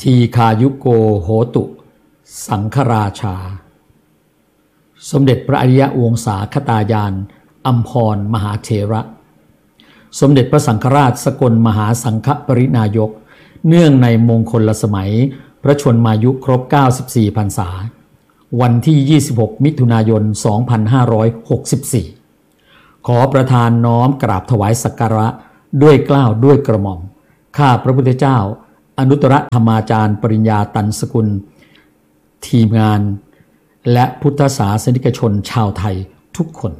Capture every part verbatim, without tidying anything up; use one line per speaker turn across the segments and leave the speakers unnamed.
ทีคายุโกโหตุสังฆราชาสมเด็จพระอริยวงศาคตายานอัมพรมหาเถระสมเด็จพระสังฆราชสกลมหาสังฆปรินายกเนื่องในมงคลสมัยพระชนมายุครบเก้าสิบสี่พรรษาวันที่ยี่สิบหกมิถุนายนสองพันห้าร้อยหกสิบสี่ขอประทานน้อมกราบถวายสักการะด้วยเกล้าด้วยกระหม่อมข้าพระพุทธเจ้าอนุตตรธรรมาจารย์ปริญญาตันสกุลทีมงานและพุทธศาสนิกชนชาวไทยทุกคน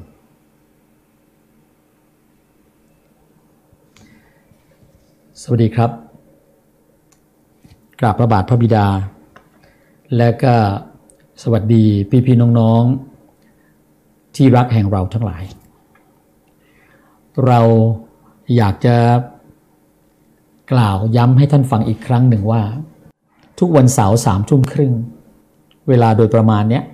สวัสดีครับกราบพระบาทพระบิดาและก็สวัสดีพี่ๆน้องๆที่รักแห่งเราทั้งหลายเราอยากจะกล่าวย้ำให้ท่านฟังอีกครั้งหนึ่งว่าทุกวันเสาร์สามทุ่มครึ่งเวลาโดยประมาณเนี้ย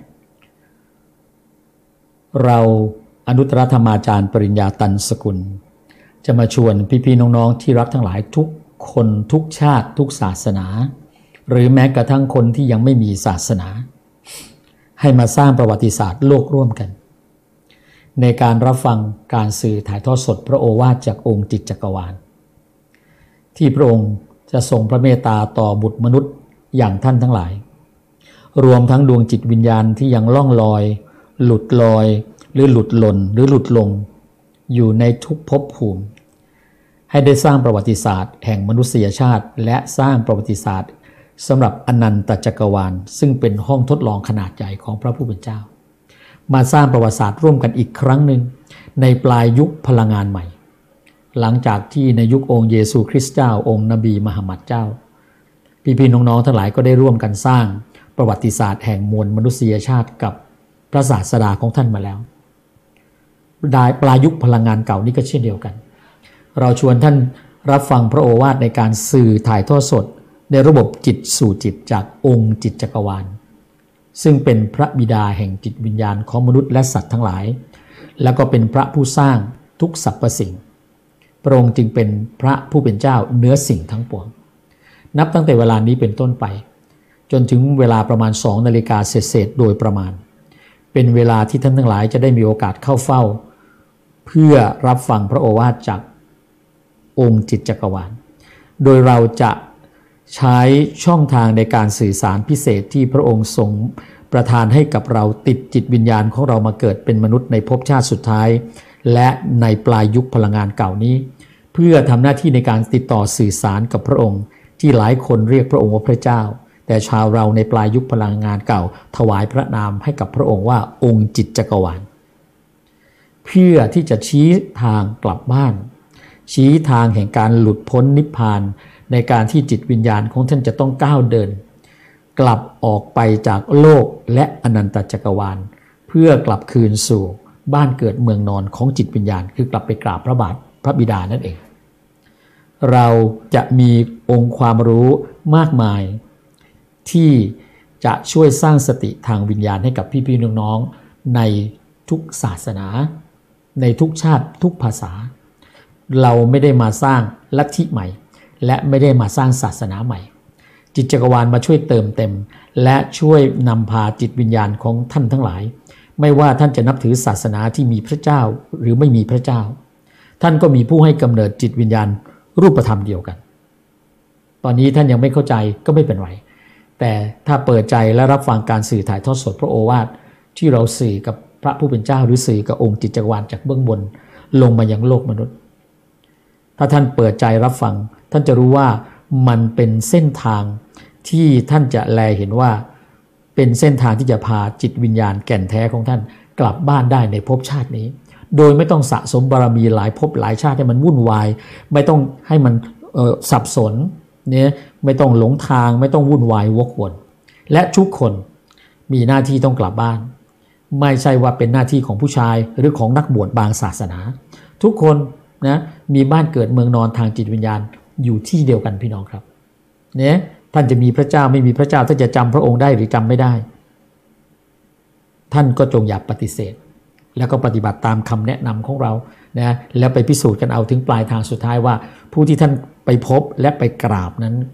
เราอนุตตรธรรมาจารย์ปริญญาตันสกุลจะมาชวนพี่ๆน้องๆที่รักทั้งหลายทุกคนทุกชาติทุกศาสนาหรือแม้กระทั่งคนที่ยังไม่มีศาสนาให้มาสร้างประวัติศาสตร์โลกร่วมกันในการรับฟังการสื่อถ่ายทอดสดพระโอวาทจากองค์จิตจักรวาลที่พระองค์จะทรงพระเมตตาต่อบุตรมนุษย์อย่างท่านทั้งหลายรวมทั้งดวงจิตวิญญาณที่ยังล่องลอยหลุดลอยหรือหลุดหล่นหรือหลุดลงอยู่ในทุกภพภูมิให้ได้สร้างประวัติศาสตร์แห่งมนุษยชาติและสร้างประวัติศาสตร์สำหรับอนันตจักรวาลซึ่งเป็นห้องทดลองขนาดใหญ่ของพระผู้เป็นเจ้ามาสร้างประวัติศาสตร์ร่วมกันอีกครั้งหนึ่งในปลายยุคพลังงานใหม่หลังจากที่ในยุคองค์เยซูคริสต์เจ้าองค์นบีมหามัดเจ้าพี่ๆน้องๆทั้งหลายก็ได้ร่วมกันสร้างประวัติศาสตร์แห่งมวลมนุษยชาติกับพระศาสดาของท่านมาแล้วได้ปลายยุคพลังงานเก่านี้ก็เช่นเดียวกันเราชวนท่านรับฟังพระโอวาทในการสื่อถ่ายทอดสดในระบบจิตสู่จิตจากองค์จิตจักรวาลซึ่งเป็นพระบิดาแห่งจิตวิญญาณของมนุษย์และสัตว์ทั้งหลายแล้วก็เป็นพระผู้สร้างทุกสรรพสิ่งพระองค์จึงเป็นพระผู้เป็นเจ้าเหนือสิ่งทั้งปวงนับตั้งแต่เวลานี้เป็นต้นไปจนถึงเวลาประมาณสองนาฬิกาเศษๆโดยประมาณเป็นเวลาที่ท่านทั้งหลายจะได้มีโอกาสเข้าเฝ้าเพื่อรับฟังพระโอวาทจากองค์จิตจักรวาลโดยเราจะใช้ช่องทางในการสื่อสารพิเศษที่พระองค์ทรงประทานให้กับเราติดจิตวิญญาณของเรามาเกิดเป็นมนุษย์ในภพชาติสุดท้ายและในปลายยุคพลังงานเก่านี้เพื่อทำหน้าที่ในการติดต่อสื่อสารกับพระองค์ที่หลายคนเรียกพระองค์ว่าพระเจ้าแต่ชาวเราในปลายยุคพลังงานเก่าถวายพระนามให้กับพระองค์ว่าองค์จิตจักรวาลเพื่อที่จะชี้ทางกลับบ้านชี้ทางแห่งการหลุดพ้นนิพพานในการที่จิตวิญญาณของท่านจะต้องก้าวเดินกลับออกไปจากโลกและอนันตจักรวาลเพื่อกลับคืนสู่บ้านเกิดเมืองนอนของจิตวิญญาณคือกลับไปกราบพระบาทพระบิดานั่นเองเราจะมีองค์ความรู้มากมายที่จะช่วยสร้างสติทางวิญญาณให้กับพี่ๆน้องๆในทุกศาสนาในทุกชาติทุกภาษาเราไม่ได้มาสร้างลัทธิใหม่และไม่ได้มาสร้างศาสนาใหม่จิตจักรวาลมาช่วยเติมเต็มและช่วยนำพาจิตวิญญาณของท่านทั้งหลายไม่ว่าท่านจะนับถือศาสนาที่มีพระเจ้าหรือไม่มีพระเจ้าท่านก็มีผู้ให้กำเนิดจิตวิญญาณรูปธรรมเดียวกันตอนนี้ท่านยังไม่เข้าใจก็ไม่เป็นไรแต่ถ้าเปิดใจและรับฟังการสื่อถ่ายทอดสดพระโอวาทที่เราสื่อกับพระผู้เป็นเจ้าหรือสื่อกับองค์จิตจักรวาลจากเบื้องบนลงมายังโลกมนุษย์ถ้าท่านเปิดใจรับฟังท่านจะรู้ว่ามันเป็นเส้นทางที่ท่านจะแลเห็นว่าเป็นเส้นทางที่จะพาจิตวิญญาณแก่นแท้ของท่านกลับบ้านได้ในภพชาตินี้โดยไม่ต้องสะสมบารมีหลายภพหลายชาติให้มันวุ่นวายไม่ต้องให้มันสับสนเนี่ยไม่ต้องหลงทางไม่ต้องวุ่นวายวกวนและทุกคนมีหน้าที่ต้องกลับบ้านไม่ใช่ว่าเป็นหน้าที่ของผู้ชายหรือของนักบวชบางศาสนาทุกคนนะมีบ้านเกิดเมืองนอนทางจิตวิญญาณอยู่ที่เดียวกันพี่น้องครับเนี่ยท่านจะมีพระเจ้าไม่มีพระเจ้าท่านจะจำพระองค์ได้หรือจำไม่ได้ท่านก็จงอย่าปฏิเสธแล้วก็ปฏิบัติตามคำแนะนำของเรานะแล้วไปพิสูจน์กันเอาถึงปลายทางสุดท้ายว่าผู้ที่ท่านไปพบและไปกราบนั้น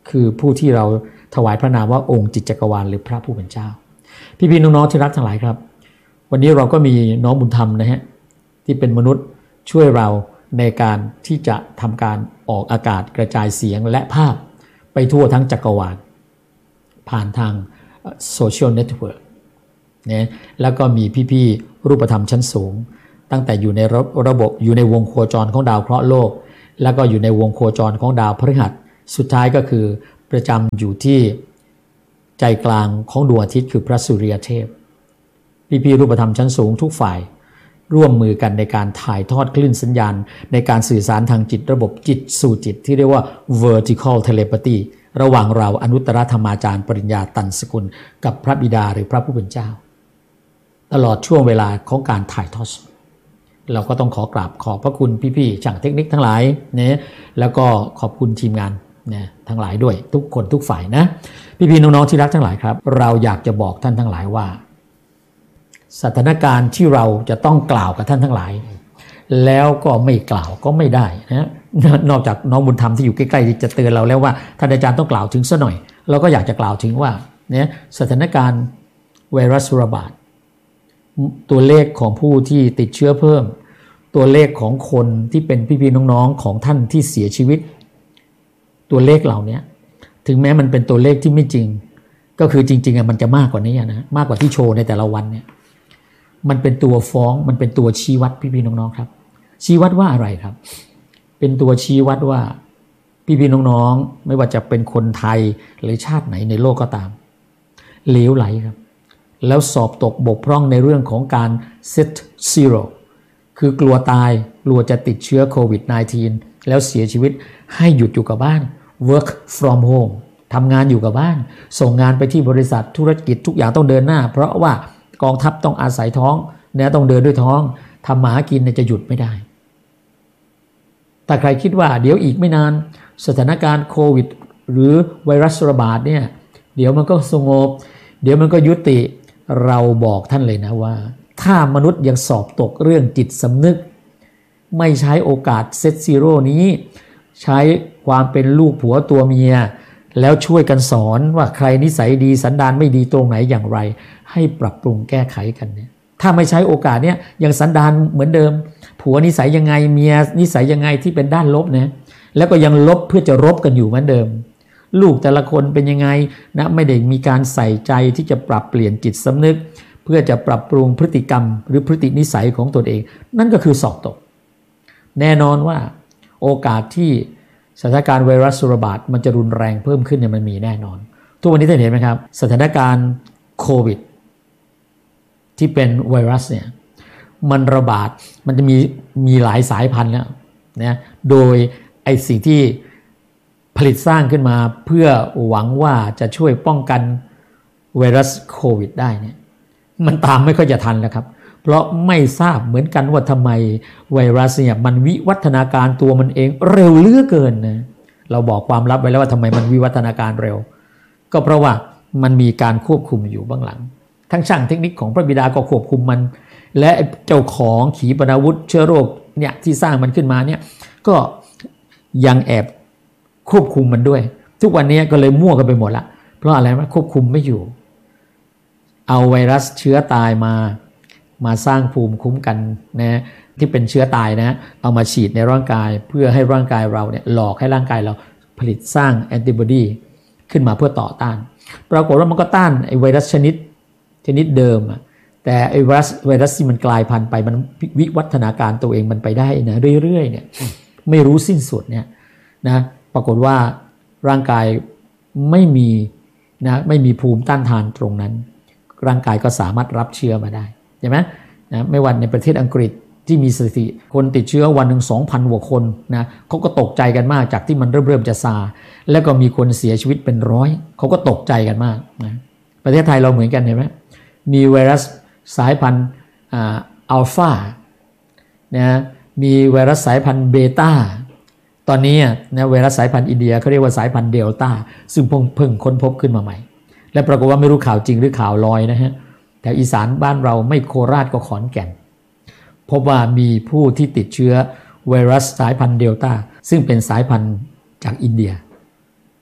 คือผู้ที่เราถวายพระนามว่าองค์จิตจักรวาลหรือพระผู้เป็นเจ้าพี่ๆน้องๆที่รักทั้งหลายครับวันนี้เราก็มีน้องบุญธรรมนะฮะที่เป็นมนุษย์ช่วยเราในการที่จะทำการออกอากาศกระจายเสียงและภาพไปทั่วทั้งจักรวาลผ่านทางโซเชียลเน็ตเวิร์กนะแล้วก็มีพี่ๆรูปธรรมชั้นสูงตั้งแต่อยู่ในระบบอยู่ในวงโคจรของดาวเคราะห์โลกแล้วก็อยู่ในวงโคจรของดาวพฤหัสสุดท้ายก็คือประจำอยู่ที่ใจกลางของดวงอาทิตย์คือพระสุริยเทพพี่ๆรูปธรรมชั้นสูงทุกฝ่ายร่วมมือกันในการถ่ายทอดคลื่นสัญญาณในการสื่อสารทางจิตระบบจิตสู่จิตที่เรียกว่า vertical telepathy ระหว่างเราอนุตตรธรรมาจารย์ปริญญาตันสกุลกับพระบิดาหรือพระผู้เป็นเจ้าตลอดช่วงเวลาของการถ่ายทอดสดเราก็ต้องขอกราบขอบพระคุณพี่ๆช่างเทคนิคทั้งหลายเนี่ยแล้วก็ขอบคุณทีมงานเนี่ยทั้งหลายด้วยทุกคนทุกฝ่ายนะพี่ๆน้องๆที่รักทั้งหลายครับเราอยากจะบอกท่านทั้งหลายว่าสถานการณ์ที่เราจะต้องกล่าวกับท่านทั้งหลายแล้วก็ไม่กล่าวก็ไม่ได้นะนอกจากน้องบุญธรรมที่อยู่ใกล้ๆที่จะเตือนเราแล้วว่าท่านอาจารย์ต้องกล่าวถึงซะหน่อยเราก็อยากจะกล่าวถึงว่าเนี่ยสถานการณ์ไวรัสระบาดตัวเลขของผู้ที่ติดเชื้อเพิ่มตัวเลขของคนที่เป็นพี่ๆน้องๆของท่านที่เสียชีวิตตัวเลขเหล่านี้ถึงแม้มันเป็นตัวเลขที่ไม่จริงก็คือจริงๆมันจะมากกว่านี้นะมากกว่าที่โชว์ในแต่ละวันเนี่ยมันเป็นตัวฟ้องมันเป็นตัวชี้วัดพี่ๆน้องๆครับชี้วัดว่าอะไรครับเป็นตัวชี้วัดว่าพี่ๆน้องๆไม่ว่าจะเป็นคนไทยหรือชาติไหนในโลกก็ตามเหลวไหลครับแล้วสอบตกบกพร่องในเรื่องของการ set zero คือกลัวตายกลัวจะติดเชื้อโควิด สิบเก้า แล้วเสียชีวิตให้หยุดอยู่กับบ้าน work from home ทำงานอยู่กับบ้านส่งงานไปที่บริษัทธุรกิจทุกอย่างต้องเดินหน้าเพราะว่ากองทัพต้องอาศัยท้องเนี่ยต้องเดินด้วยท้องทำมาหากินเนี่ยจะหยุดไม่ได้แต่ใครคิดว่าเดี๋ยวอีกไม่นานสถานการณ์โควิดหรือไวรัสระบาดเนี่ยเดี๋ยวมันก็สงบเดี๋ยวมันก็ยุติเราบอกท่านเลยนะว่าถ้ามนุษย์ยังสอบตกเรื่องจิตสำนึกไม่ใช้โอกาสเซตซีโร่นี้ใช้ความเป็นลูกผัวตัวเมียแล้วช่วยกันสอนว่าใครนิสัยดีสันดานไม่ดีตรงไหนอย่างไรให้ปรับปรุงแก้ไขกันเนี่ยถ้าไม่ใช้โอกาสเนี่ยยังสันดานเหมือนเดิมผัวนิสัยยังไงเมียนิสัยยังไงที่เป็นด้านลบนะแล้วก็ยังลบเพื่อจะรบกันอยู่เหมือนเดิมลูกแต่ละคนเป็นยังไงนะไม่ได้มีการใส่ใจที่จะปรับเปลี่ยนจิตสำนึกเพื่อจะปรับปรุงพฤติกรรมหรือพฤตินิสัยของตนเองนั่นก็คือสอบตกแน่นอนว่าโอกาสที่สถานการณ์ไวรัสระบาดมันจะรุนแรงเพิ่มขึ้นเนี่ยมันมีแน่นอนทุกวันนี้ท่านเห็นไหมครับสถานการณ์โควิดที่เป็นไวรัสเนี่ยมันระบาดมันจะมีมีหลายสายพันธุ์แล้วนะโดยไอ้สิ่งที่ผลิตสร้างขึ้นมาเพื่อหวังว่าจะช่วยป้องกันไวรัสโควิดได้เนี่ยมันตามไม่ค่อยจะทันแล้วครับเพราะไม่ทราบเหมือนกันว่าทำไมไวรัสเนี่ยมันวิวัฒนาการตัวมันเองเร็วเหลือเกินนะเราบอกความลับไว้แล้วว่าทำไมมันวิวัฒนาการเร็วก็เพราะว่ามันมีการควบคุมอยู่เบื้องหลังทั้งช่างเทคนิคของพระบิดาก็ควบคุมมันและเจ้าของขีปนาวุธเชื้อโรคเนี่ยที่สร้างมันขึ้นมาเนี่ยก็ยังแอบควบคุมมันด้วยทุกวันนี้ก็เลยมั่วกันไปหมดละเพราะอะไรวะควบคุมไม่อยู่เอาไวรัสเชื้อตายมามาสร้างภูมิคุ้มกันนะที่เป็นเชื้อตายนะเอามาฉีดในร่างกายเพื่อให้ร่างกายเราเนี่ยหลอกให้ร่างกายเราผลิตสร้างแอนติบอดีขึ้นมาเพื่อต่อต้านปรากฏว่ามันก็ต้านไอไวรัสชนิดชนิดเดิมแต่ไอไวรัสไวรัสที่มันกลายพันธุ์ไปมันวิวัฒนาการตัวเองมันไปได้นะเรื่อยๆเนี่ยไม่รู้สิ้นสุดเนี่ยนะปรากฏว่าร่างกายไม่มีนะไม่มีภูมิต้านทานตรงนั้นร่างกายก็สามารถรับเชื้อมาได้ใช่ไหมนะไม่ว่าในประเทศอังกฤษที่มีสถิติคนติดเชื้อวันหนึ่ง สองพัน กว่าคนนะเขาก็ตกใจกันมากจากที่มันเริ่มเริ่มจะซาแล้วก็มีคนเสียชีวิตเป็นร้อยเขาก็ตกใจกันมากนะประเทศไทยเราเหมือนกันเห็นไหมมีไวรัสสายพันธุ์อัลฟานะมีไวรัสสายพันธุ์เบต้าตอนนี้นะไวรัสสายพันธุ์อินเดียเขาเรียกว่าสายพันธุ์เดลต้าซึ่งเพิ่งเพิ่งค้นพบขึ้นมาใหม่และปรากฏว่าไม่รู้ข่าวจริงหรือข่าวลอยนะฮะแถวอีสานบ้านเราไม่โคราชก็ขอนแก่นพบว่ามีผู้ที่ติดเชื้อไวรัสสายพันธุ์เดลต้าซึ่งเป็นสายพันธุ์จากอินเดีย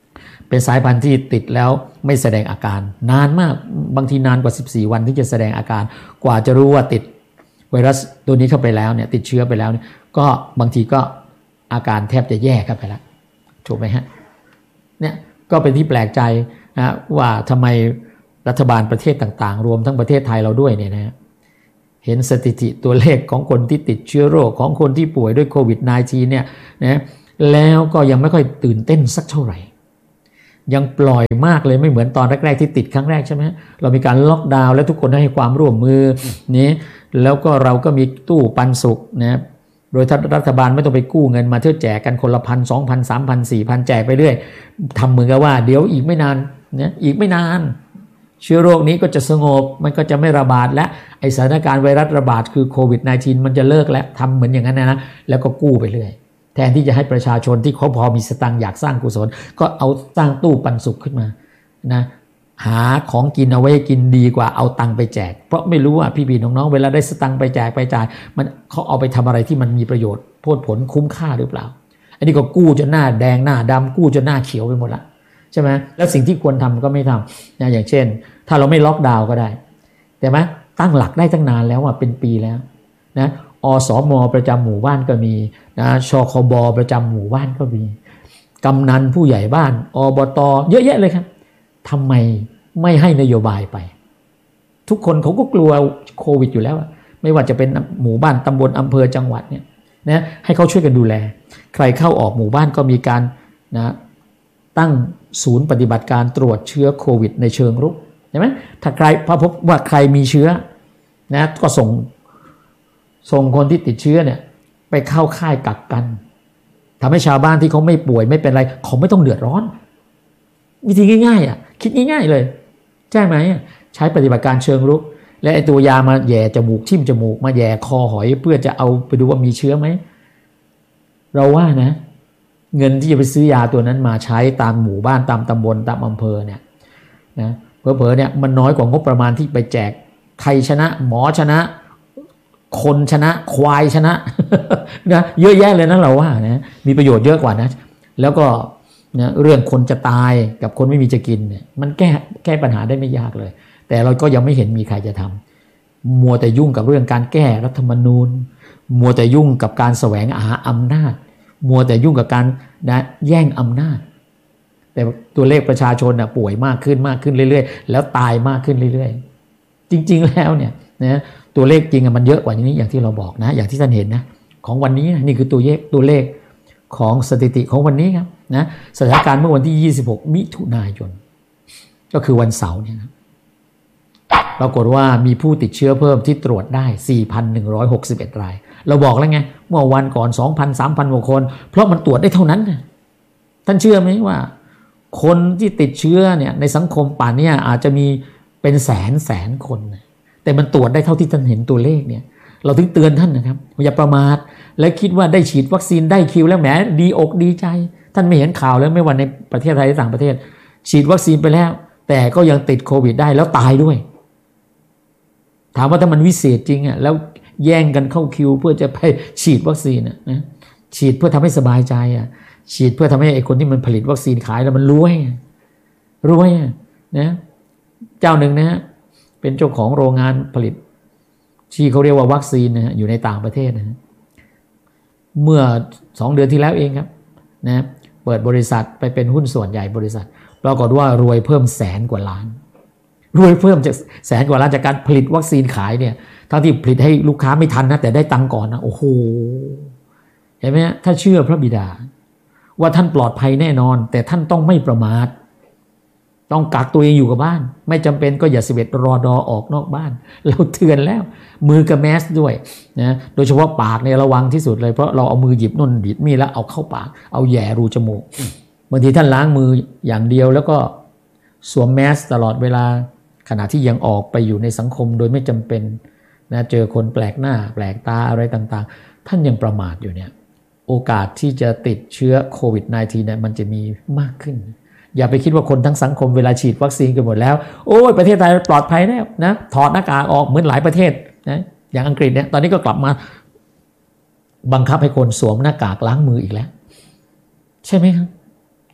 เป็นสายพันธุ์ที่ติดแล้วไม่แสดงอาการนานมากบางทีนานกว่าสิบสี่วันที่จะแสดงอาการกว่าจะรู้ว่าติดไวรัสตัวนี้เข้าไปแล้วเนี่ยติดเชื้อไปแล้วเนี่ยก็บางทีก็อาการแทบจะแย่เข้าไปแล้วถูกไหมฮะเนี่ยก็เป็นที่แปลกใจนะว่าทำไมรัฐบาลประเทศต่างๆรวมทั้งประเทศไทยเราด้วยเนี่ยนะเห็นสถิติตัวเลขของคนที่ติดเชื้อโรคของคนที่ป่วยด้วยโควิด สิบเก้า เนี่ยนะแล้วก็ยังไม่ค่อยตื่นเต้นสักเท่าไหร่ยังปล่อยมากเลยไม่เหมือนตอนแรกๆที่ติดครั้งแรกใช่ไหมเรามีการล็อกดาวน์แล้วทุกคนให้ความร่วมมือนี้แล้วก็เราก็มีตู้ปันสุขนะโดยรัฐบาลไม่ต้องไปกู้เงินมาเพื่อแจกกันคนละพันสองพันสามพันสี่พันแจกไปเรื่อยทำเหมือนกับว่าเดี๋ยวอีกไม่นานนะอีกไม่นานเชื้อโรคนี้ก็จะสงบมันก็จะไม่ระบาดและไอสถานการณ์ไวรัสระบาดคือโควิด สิบเก้า มันจะเลิกแล้วทำเหมือนอย่างนั้นนะแล้วก็กู้ไปเรื่อยแทนที่จะให้ประชาชนที่เขาพอมีสตังค์อยากสร้างกุศลก็เอาสร้างตู้ปันสุขขึ้นมานะหาของกินเอาไว้กินดีกว่าเอาตังค์ไปแจกเพราะไม่รู้ว่าพี่ๆน้องๆเวลาได้สตังค์ไปแจกไปจ่ายมันเขาเอาไปทำอะไรที่มันมีประโยชน์โพดผลคุ้มค่าหรือเปล่าอันนี้ก็กู้จนหน้าแดงหน้าดำกู้จนหน้าเขียวไปหมดละใช่ไหมแล้วสิ่งที่ควรทำก็ไม่ทำนะอย่างเช่นถ้าเราไม่ล็อกดาวน์ก็ได้แต่ไหมตั้งหลักได้ตั้งนานแล้วอ่ะเป็นปีแล้วนะอสมประจำหมู่บ้านก็มีนะชคบประจำหมู่บ้านก็มีกำนันผู้ใหญ่บ้านอบตเยอะแยะเลยครับทำไมไม่ให้นโยบายไปทุกคนเขาก็กลัวโควิดอยู่แล้วไม่ว่าจะเป็นหมู่บ้านตำบลอำเภอจังหวัดเนี่ยนะให้เขาช่วยกันดูแลใครเข้าออกหมู่บ้านก็มีการนะตั้งศูนย์ปฏิบัติการตรวจเชื้อโควิดในเชิงรุกใช่ไหมถ้าใครพอพบว่าใครมีเชื้อนะก็ส่งส่งคนที่ติดเชื้อเนี่ยไปเข้าค่ายกักกันทำให้ชาวบ้านที่เขาไม่ป่วยไม่เป็นไรเขาไม่ต้องเดือดร้อนวิธีง่ายๆอ่ะคิดง่ายๆเลยใช่ไหมใช้ปฏิบัติการเชิงรุกและไอตัวยามาแย่จมูกทิ่มจมูกมาแย่คอหอยเพื่อจะเอาไปดูว่ามีเชื้อไหมเราว่านะเงินที่จะไปซื้อยาตัวนั้นมาใช้ตามหมู่บ้านตามตำบลตามอำเภอเนี่ยนะเผลอๆเนี่ยมันน้อยกว่างบประมาณที่ไปแจกใครชนะหมอชนะคนชนะควายชนะนะเยอะแยะเลยนะเราว่านะมีประโยชน์เยอะกว่านะแล้วก็นะเรื่องคนจะตายกับคนไม่มีจะกินเนี่ยมันแก้แก้ปัญหาได้ไม่ยากเลยแต่เราก็ยังไม่เห็นมีใครจะทำมัวแต่ยุ่งกับเรื่องการแก้รัฐธรรมนูญมัวแต่ยุ่งกับการแสวงหาอำนาจมัวแต่ยุ่งกับการนะแย่งอำนาจแต่ตัวเลขประชาชนนะป่วยมากขึ้นมากขึ้นเรื่อยๆแล้วตายมากขึ้นเรื่อยๆจริงๆแล้วเนี่ยนะตัวเลขจริงมันเยอะกว่านี้อย่างที่เราบอกนะอย่างที่ท่านเห็นนะของวันนี้นะนี่คือตัวเลขตัวเลขของสถิติของวันนี้ครับนะสถานการณ์เมื่อวันที่ยี่สิบหกมิถุนายนก็คือวันเสาร์เนี่ยนะปรากฏว่ามีผู้ติดเชื้อเพิ่มที่ตรวจได้ สี่พันหนึ่งร้อยหกสิบเอ็ด รายเราบอกแล้วไงเมื่อวันก่อน สองพัน สามพัน กว่าคนเพราะมันตรวจได้เท่านั้นนะท่านเชื่อไหมว่าคนที่ติดเชื้อเนี่ยในสังคมป่านนี้อาจจะมีเป็นแสนแสนคนนะแต่มันตรวจได้เท่าที่ท่านเห็นตัวเลขเนี่ยเราถึงเตือนท่านนะครับอย่าประมาทและคิดว่าได้ฉีดวัคซีนได้คิวแล้วแหมดีอกดีใจท่านไม่เห็นข่าวแล้วไม่ว่าในประเทศไทยหรือต่างประเทศฉีดวัคซีนไปแล้วแต่ก็ยังติดโควิดได้แล้วตายด้วยถามว่าถ้ามันวิเศษจริงอ่ะแล้วแย่งกันเข้าคิวเพื่อจะไปฉีดวัคซีนนะฉีดเพื่อทำให้สบายใจอ่ะฉีดเพื่อทำให้ไอ้คนที่มันผลิตวัคซีนขายแล้วมันรวยรวยนะเจ้าหนึ่งนะเป็นเจ้าของโรงงานผลิตที่เขาเรียกว่าวัคซีนนะอยู่ในต่างประเทศนะเมื่อสองเดือนที่แล้วเองครับนะเปิดบริษัทไปเป็นหุ้นส่วนใหญ่บริษัทปรากฏว่ารวยเพิ่มแสนกว่าล้านรวยเพิ่มจากแสนกว่าล้านจากการผลิตวัคซีนขายเนี่ยทั้งที่ผลิตให้ลูกค้าไม่ทันนะแต่ได้ตังก่อนนะโอ้โหเห็นไหมถ้าเชื่อพระบิดาว่าท่านปลอดภัยแน่นอนแต่ท่านต้องไม่ประมาทต้องกักตัวเองอยู่กับบ้านไม่จำเป็นก็อย่าสิบเอ็ดรอดอออกนอกบ้านเราเตือนแล้วมือกับแมสด้วยนะโดยเฉพาะปากเนี่ยระวังที่สุดเลยเพราะเราเอามือหยิบนุ่นหยิบมีแล้วเอาเข้าปากเอาแย่รูจมูกบางทีท่านล้างมืออย่างเดียวแล้วก็สวมแมสตลอดเวลาขณะที่ยังออกไปอยู่ในสังคมโดยไม่จำเป็นนะเจอคนแปลกหน้าแปลกตาอะไรต่างๆท่านยังประมาทอยู่เนี่ยโอกาสที่จะติดเชื้อโควิด สิบเก้า เนี่ยมันจะมีมากขึ้นอย่าไปคิดว่าคนทั้งสังคมเวลาฉีดวัคซีนกันหมดแล้วโอ้ยประเทศไทยปลอดภัยแล้วนะถอดหน้ากากออกเหมือนหลายประเทศนะอย่างอังกฤษเนี่ยตอนนี้ก็กลับมาบังคับให้คนสวมหน้ากากล้างมืออีกแล้วใช่ไหมครับ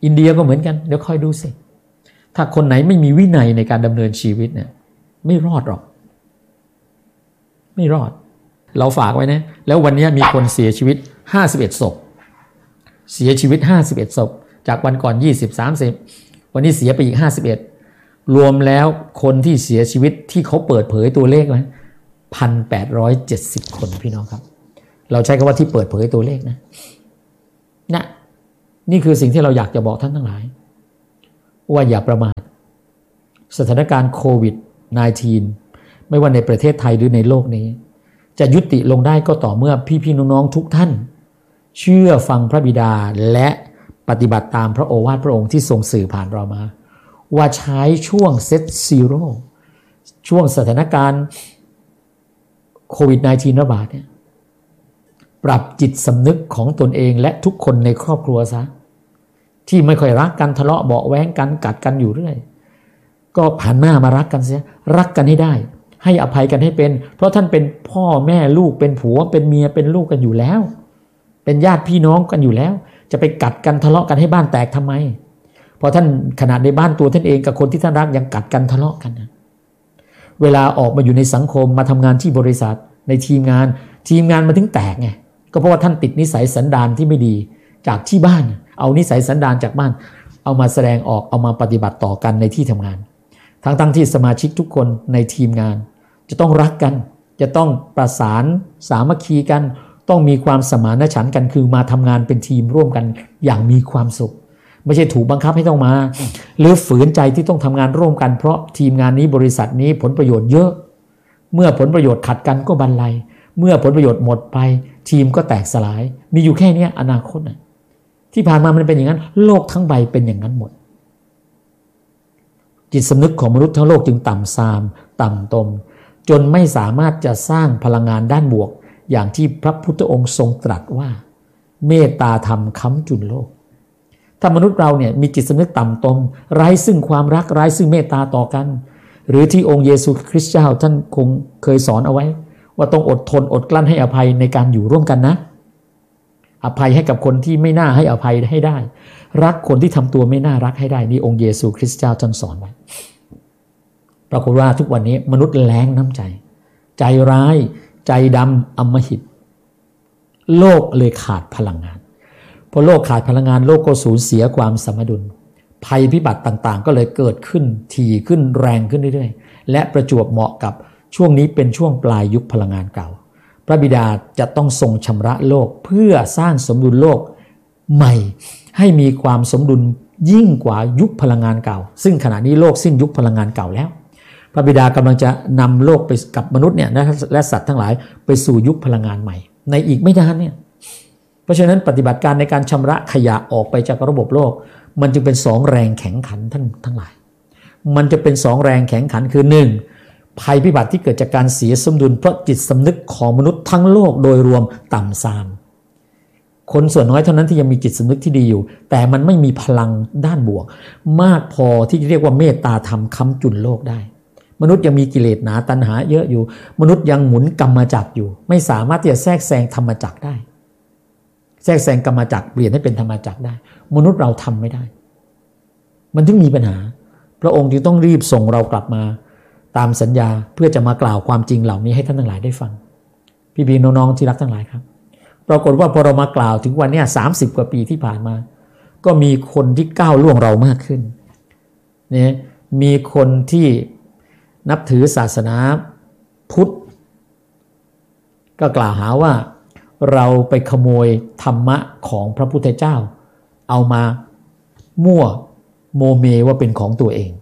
อินเดียก็เหมือนกันเดี๋ยวค่อยดูสิถ้าคนไหนไม่มีวินัยในการดำเนินชีวิตเนี่ยไม่รอดหรอกไม่รอดเราฝากไว้นะแล้ววันนี้มีคนเสียชีวิตห้าสิบเอ็ดศพเสียชีวิตห้าสิบเอ็ดศพจากวันก่อนยี่สิบ สามสิบวันนี้เสียไปอีกห้าสิบเอ็ดรวมแล้วคนที่เสียชีวิตที่เขาเปิดเผยตัวเลขไว้ หนึ่งพันแปดร้อยเจ็ดสิบ คนพี่น้องครับเราใช้คำว่าที่เปิดเผยตัวเลขนะนะนี่คือสิ่งที่เราอยากจะบอกท่านทั้งหลายว่าอย่าประมาทสถานการณ์โควิด สิบเก้า ไม่ว่าในประเทศไทยหรือในโลกนี้จะยุติลงได้ก็ต่อเมื่อพี่ๆน้องๆทุกท่านเชื่อฟังพระบิดาและปฏิบัติตามพระโอวาทพระองค์ที่ทรงสื่อผ่านเรามาว่าใช้ช่วงเซตซีโร่ช่วงสถานการณ์โควิด สิบเก้า ระบาดเนี่ยปรับจิตสำนึกของตนเองและทุกคนในครอบครัวซะที่ไม่ค่อยรักกันทะเลาะเบาะแว้งกันกัดกันอยู่เรื่อยก็ผ่านหน้ามารักกันเสียรักกันให้ได้ให้อภัยกันให้เป็นเพราะท่านเป็นพ่อแม่ลูกเป็นผัวเป็นเมียเป็นลูกกันอยู่แล้วเป็นญาติพี่น้องกันอยู่แล้วจะไปกัดกันทะเลาะกันให้บ้านแตกทำไมเพราะท่านขนาดในบ้านตัวท่านเองกับคนที่ท่านรักยังกัดกันทะเลาะกันนะเวลาออกมาอยู่ในสังคมมาทำงานที่บริษัทในทีมงานทีมงานมาถึงแตกไงก็เพราะว่าท่านติดนิสัยสันดานที่ไม่ดีจากที่บ้านเอานิสัยสันดานจากบ้านเอามาแสดงออกเอามาปฏิบัติต่อกันในที่ทำงานทั้งๆ ท, ที่สมาชิกทุกคนในทีมงานจะต้องรักกันจะต้องประสานสามัคคีกันต้องมีความสมานฉันท์กันคือมาทำงานเป็นทีมร่วมกันอย่างมีความสุขไม่ใช่ถูกบังคับให้ต้องมาหรือฝืนใจที่ต้องทำงานร่วมกันเพราะทีมงานนี้บริษัทนี้ผลประโยชน์เยอะเมื่อผลประโยชน์ขัดกันก็บันไลเมื่อผลประโยชน์หมดไปทีมก็แตกสลายมีอยู่แค่นี้อนาคตนะที่ผ่านมามันเป็นอย่างนั้นโลกทั้งใบเป็นอย่างนั้นหมดจิตสำนึกของมนุษย์ทั้งโลกจึงต่ำทรามต่ำตมจนไม่สามารถจะสร้างพลังงานด้านบวกอย่างที่พระพุทธองค์ทรงตรัสว่าเมตตาธรรมค้ำจุนโลกถ้ามนุษย์เราเนี่ยมีจิตสำนึกต่ำตมไร้ซึ่งความรักไร้ซึ่งเมตตาต่อกันหรือที่องค์เยซูคริสต์เจ้าท่านคงเคยสอนเอาไว้ว่าต้องอดทนอดกลั้นให้อภัยในการอยู่ร่วมกันนะอภัยให้กับคนที่ไม่น่าให้อภัยให้ได้รักคนที่ทำตัวไม่น่ารักให้ได้นี่องค์เยซูคริสต์เจ้าท่านสอนไว้ปรากฏว่าทุกวันนี้มนุษย์แล้งน้ำใจใจร้ายใจดำอำมหิตโลกเลยขาดพลังงานพอโลกขาดพลังงานโลกก็สูญเสียความสมดุลภัยพิบัติต่างๆก็เลยเกิดขึ้นถี่ขึ้นแรงขึ้นเรื่อยๆและประจวบเหมาะกับช่วงนี้เป็นช่วงปลายยุคพลังงานเก่าพระบิดาจะต้องทรงชำระโลกเพื่อสร้างสมดุลโลกใหม่ให้มีความสมดุลยิ่งกว่ายุคพลังงานเก่าซึ่งขณะนี้โลกสิ้นยุคพลังงานเก่าแล้วพระบิดากำลังจะนำโลกไปกับมนุษย์เนี่ยและสัตว์ทั้งหลายไปสู่ยุคพลังงานใหม่ในอีกไม่นานเนี่ยเพราะฉะนั้นปฏิบัติการในการชำระขยะออกไปจากระบบโลกมันจึงเป็นสองแรงแข็งขันท่านทั้งหลายมันจะเป็นสองแรงแข็งขันคือหนึ่งภัยพิบัติที่เกิดจากการเสียสมดุลเพราะจิตสำนึกของมนุษย์ทั้งโลกโดยรวมต่ำทรามคนส่วนน้อยเท่านั้นที่ยังมีจิตสำนึกที่ดีอยู่แต่มันไม่มีพลังด้านบวกมากพอที่จะเรียกว่าเมตตาธรรมค้ำจุนโลกได้มนุษย์ยังมีกิเลสหนาตัณหาเยอะอยู่มนุษย์ยังหมุนกรรมจักรอยู่ไม่สามารถที่จะแทรกแซงธรรมจักรได้แทรกแซงกรรมจักรเปลี่ยนให้เป็นธรรมจักรได้มนุษย์เราทำไม่ได้มันถึงมีปัญหาพระองค์จึงต้องรีบส่งเรากลับมาตามสัญญาเพื่อจะมากล่าวความจริงเหล่านี้ให้ท่านทั้งหลายได้ฟังพี่ๆน้องๆที่รักทั้งหลายครับปรากฏว่าพอเรามากล่าวถึงวันนี้สามสิบกว่าปีที่ผ่านมาก็มีคนที่ก้าวล่วงเรามากขึ้นเนี่ยมีคนที่นับถือศาสนาพุทธก็กล่าวหาว่าเราไปขโมยธรรมะของพระพุทธเจ้าเอามามั่วโมเมว่าเป็นของตัวเอง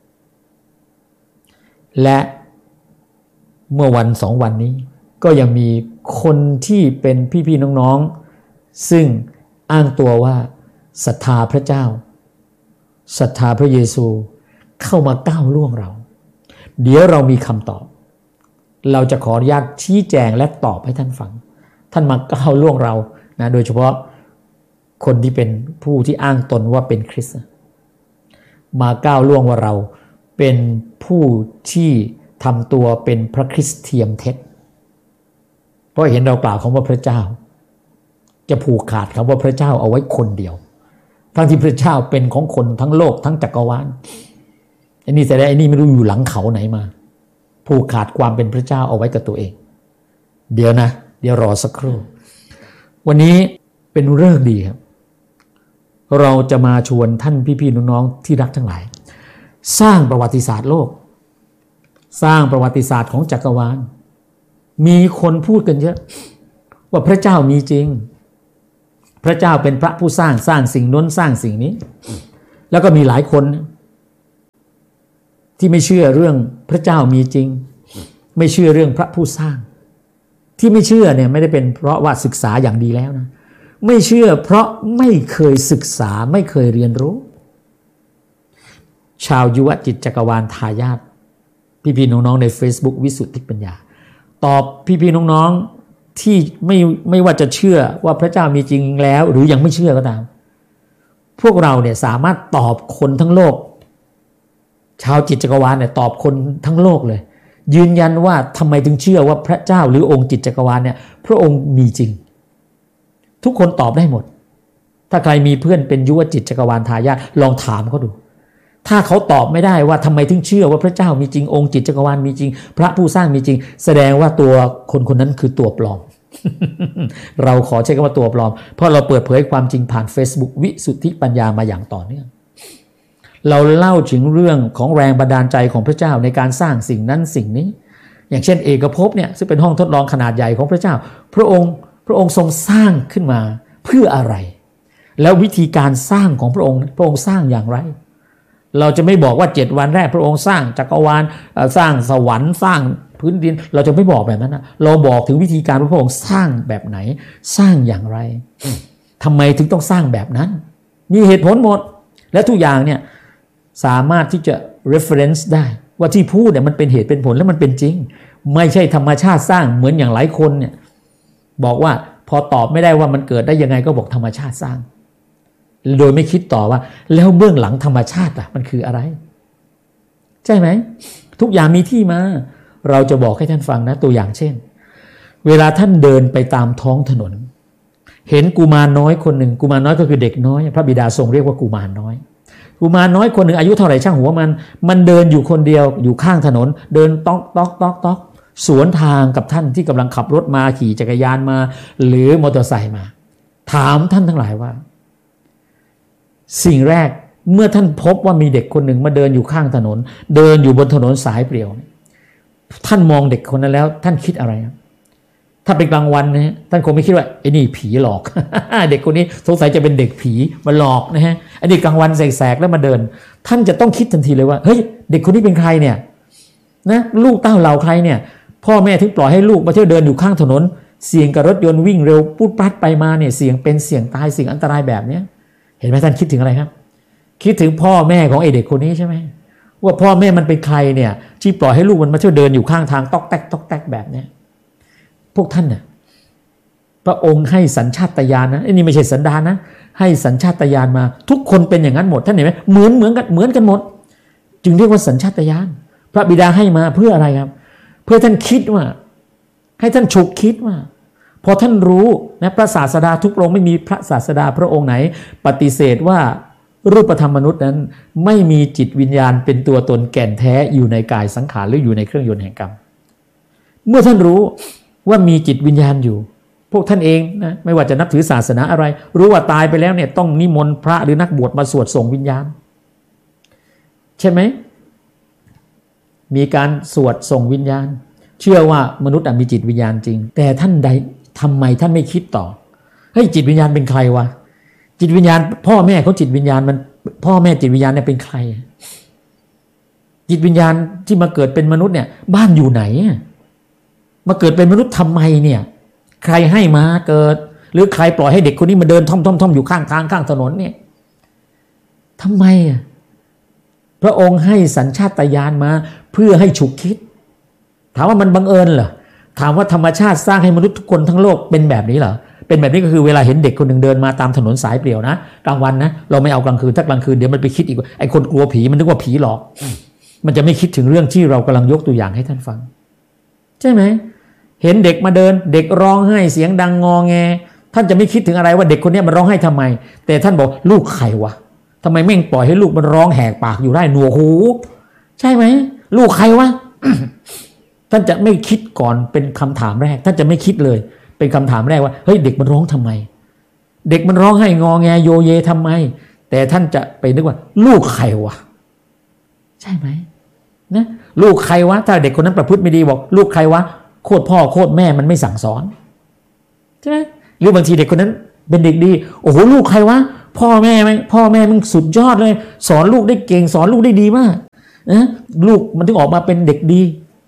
และเมื่อวันสองวันนี้ก็ยังมีคนที่เป็นพี่ๆน้องๆซึ่งอ้างตัวว่าศรัทธาพระเจ้าศรัทธาพระเยซูเข้ามาก้าวล่วงเราเดี๋ยวเรามีคำตอบเราจะขออนุญาตชี้แจงและตอบให้ท่านฟังท่านมาก้าวล่วงเรานะโดยเฉพาะคนที่เป็นผู้ที่อ้างตนว่าเป็นคริสต์มาก้าวล่วงว่าเราเป็นผู้ที่ทำตัวเป็นพระคริสต์เทียมเท็จเพราะเห็นเรากล่าวคำว่าพระเจ้าจะผูกขาดคำว่าพระเจ้าเอาไว้คนเดียวทั้งที่พระเจ้าเป็นของคนทั้งโลกทั้งจักรวาลไอ้นี่แต่ไอ้นี่ไม่รู้อยู่หลังเขาไหนมาผูกขาดความเป็นพระเจ้าเอาไว้กับตัวเองเดี๋ยวนะเดี๋ยวรอสักครู่วันนี้เป็นฤกษ์ดีครับเราจะมาชวนท่านพี่ๆน้องๆที่รักทั้งหลายสร้างประวัติศาสตร์โลกสร้างประวัติศาสตร์ของจักรวาลมีคนพูดกันเยอะว่าพระเจ้ามีจริงพระเจ้าเป็นพระผู้สร้างสร้างสิ่งนั้นสร้างสิ่งนี้แล้วก็มีหลายคนที่ไม่เชื่อเรื่องพระเจ้ามีจริงไม่เชื่อเรื่องพระผู้สร้างที่ไม่เชื่อเนี่ยไม่ได้เป็นเพราะว่าศึกษาอย่างดีแล้วนะไม่เชื่อเพราะไม่เคยศึกษาไม่เคยเรียนรู้ชาวยุวจิตจักรวาลทายาทพี่ๆน้องๆใน Facebook วิสุทธิปัญญาตอบพี่ๆน้องๆที่ไม่ไม่ว่าจะเชื่อว่าพระเจ้ามีจริงแล้วหรือยังไม่เชื่อก็ตามพวกเราเนี่ยสามารถตอบคนทั้งโลกชาวจิตจักรวาลเนี่ยตอบคนทั้งโลกเลยยืนยันว่าทำไมถึงเชื่อว่าพระเจ้าหรือองค์จิตจักรวาลเนี่ยพระองค์มีจริงทุกคนตอบได้หมดถ้าใครมีเพื่อนเป็นยุวจิตจักรวาลทายาทลองถามเขาดูถ้าเขาตอบไม่ได้ว่าทำไมถึงเชื่อว่าพระเจ้ามีจริงองค์จิตจักรวาลมีจริงพระผู้สร้างมีจริงแสดงว่าตัวคนคนนั้นคือตัวปลอม เราขอใช้คำว่าตัวปลอมเพราะเราเปิดเผยความจริงผ่าน Facebook วิสุทธิปัญญามาอย่างต่อเนื่องเราเล่าถึงเรื่องของแรงบันดาลใจของพระเจ้าในการสร้างสิ่งนั้นสิ่งนี้อย่างเช่นเอกภพเนี่ยซึ่งเป็นห้องทดลองขนาดใหญ่ของพระเจ้าพระองค์พระองค์ทรงสร้างขึ้นมาเพื่ออะไรแล้ววิธีการสร้างของพระองค์พระองค์สร้างอย่างไรเราจะไม่บอกว่าเจ็ดวันแรกพระองค์สร้างจักรวาลสร้างสวรรค์สร้างพื้นดินเราจะไม่บอกแบบนั้นนะเราบอกถึงวิธีการพระองค์สร้างแบบไหนสร้างอย่างไรทำไมถึงต้องสร้างแบบนั้นมีเหตุผลหมดและทุกอย่างเนี่ยสามารถที่จะ reference ได้ว่าที่พูดเนี่ยมันเป็นเหตุเป็นผลและมันเป็นจริงไม่ใช่ธรรมชาติสร้างเหมือนอย่างหลายคนเนี่ยบอกว่าพอตอบไม่ได้ว่ามันเกิดได้ยังไงก็บอกธรรมชาติสร้างโดยไม่คิดต่อว่าแล้วเบื้องหลังธรรมชาติอ่ะมันคืออะไรใช่ไหมทุกอย่างมีที่มาเราจะบอกให้ท่านฟังนะตัวอย่างเช่นเวลาท่านเดินไปตามท้องถนนเห็นกุมารน้อยคนหนึ่งกุมารน้อยก็คือเด็กน้อยพระบิดาทรงเรียกว่ากุมารน้อยกุมารน้อยคนหนึ่งอายุเท่าไหร่ช่างหัวมันมันเดินอยู่คนเดียวอยู่ข้างถนนเดินต๊อกต๊อกต๊อกต๊อกสวนทางกับท่านที่กำลังขับรถมาขี่จักรยานมาหรือมอเตอร์ไซค์มาถามท่านทั้งหลายว่าสิ่งแรกเมื่อท่านพบว่ามีเด็กคนหนึ่งมาเดินอยู่ข้างถนนเดินอยู่บนถนนสายเปลี่ยวท่านมองเด็กคนนั้นแล้วท่านคิดอะไรครับถ้าเป็นกลางวันนะฮะท่านคงไม่คิดว่าไอ้นี่ผีหลอก เด็กคนนี้สงสัยจะเป็นเด็กผีมาหลอกนะฮะไอ้นี่กลางวันแสกๆแล้วมาเดินท่านจะต้องคิดทันทีเลยว่าเฮ้ยเด็กคนนี้เป็นใครเนี่ยนะลูกเต้าเหล่าใครเนี่ยพ่อแม่ถึงปล่อยให้ลูกมาเที่ยวเดินอยู่ข้างถนนเสี่ยงกับรถยนต์วิ่งเร็วปุ๊บปั๊บไปมาเนี่ยเสี่ยงเป็นเสี่ยงตายเสี่ยงอันตรายแบบเนี้ยเห็นไหมท่านคิดถึงอะไรครับคิดถึงพ่อแม่ของไอ้เด็กคนนี้ใช่ไหมว่าพ่อแม่มันเป็นใครเนี่ยที่ปล่อยให้ลูกมันมาเที่ยวเดินอยู่ข้างทางต๊อกแต๊กต๊อกแต๊กแบบเนี้ยพวกท่านเนี่ยพระองค์ให้สัญชาตญาณนะไอ้นี่ไม่ใช่สันดานนะให้สัญชาตญาณมาทุกคนเป็นอย่างนั้นหมดท่านเห็นไหมเหมือนเหมือนกันเหมือนกันหมดจึงเรียกว่าสัญชาตญาณพระบิดาให้มาเพื่ออะไรครับเพื่อท่านคิดว่าให้ท่านฉุกคิดว่าพอท่านรู้นะพระศาสดาทุกพระองค์ไม่มีพระศาสดาพระองค์ไหนปฏิเสธว่ารูปธรรมมนุษย์นั้นไม่มีจิตวิญญาณเป็นตัวตนแก่นแท้อยู่ในกายสังขารหรืออยู่ในเครื่องยนต์แห่งกรรมเมื่อท่านรู้ว่ามีจิตวิญญาณอยู่พวกท่านเองนะไม่ว่าจะนับถือศาสนาอะไรรู้ว่าตายไปแล้วเนี่ยต้องนิมนต์พระหรือนักบวชมาสวดส่งวิญญาณใช่ไหมมีการสวดส่งวิญญาณเชื่อว่ามนุษย์มีจิตวิญญาณจริงแต่ท่านใดทำไมท่านไม่คิดต่อเฮ้ยจิตวิญญาณเป็นใครวะจิตวิญญาณพ่อแม่เขาจิตวิญญาณมันพ่อแม่จิตวิญญาณเนี่ยเป็นใครจิตวิญญาณที่มาเกิดเป็นมนุษย์เนี่ยบ้านอยู่ไหนมาเกิดเป็นมนุษย์ทำไมเนี่ยใครให้มาเกิดหรือใครปล่อยให้เด็กคนนี้มาเดินท่อมๆๆอยู่ข้างทางข้างถนนเนี่ยทำไมอ่ะพระองค์ให้สัญชาตญาณมาเพื่อให้ฉุกคิดถามว่ามันบังเอิญเหรอถามว่าธรรมชาติสร้างให้มนุษย์ทุกคนทั้งโลกเป็นแบบนี้เหรอเป็นแบบนี้ก็คือเวลาเห็นเด็กคนหนึ่งเดินมาตามถนนสายเปลี่ยวนะกลางวันนะเราไม่เอากลางคืนถ้ากลางคืนเดี๋ยวมันไปคิดอีกไอ้คนกลัวผีมันนึกว่าผีหลอกมันจะไม่คิดถึงเรื่องที่เรากำลังยกตัวอย่างให้ท่านฟังใช่ไหมเห็นเด็กมาเดินเด็กร้องไห้เสียงดังงอแงท่านจะไม่คิดถึงอะไรว่าเด็กคนนี้มันร้องไห้ทำไมแต่ท่านบอกลูกใครวะทำไมแม่งปล่อยให้ลูกมันร้องแหกปากอยู่ได้หนวกหูใช่ไหมลูกใครวะ ท่านจะไม่คิดก่อนเป็นคำถามแรกท่านจะไม่คิดเลยเป็นคำถามแรกว่าเฮ้ยเด็กมันร้องทำไมเด็กมันร้องไห้งอแงโยเยทำไมแต่ท่านจะไปนึกว่าลูกใครวะใช่ไหมนะลูกใครวะถ้าเด็กคนนั้นประพฤติไม่ดีบอกลูกใครวะโคตรพ่อโคตรแม่มันไม่สั่งสอนใช่ไหมหรือบางทีเด็กคนนั้นเป็นเด็กดีโอ้โหลูกใครวะพ่อแม่ไหมพ่อแม่มึงสุดยอดเลยสอนลูกได้เก่งสอนลูกได้ดีมากนะลูกมันถึงออกมาเป็นเด็กดี